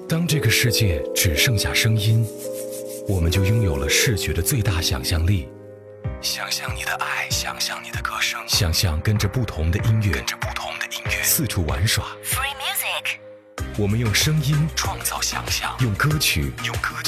当这个世界只剩下声音，我们就拥有了视觉的最大想象力。想象你的爱，想象你的歌声，想象跟着不同的音乐，四处玩耍。 Free music， 我们用声音创造想象，用歌曲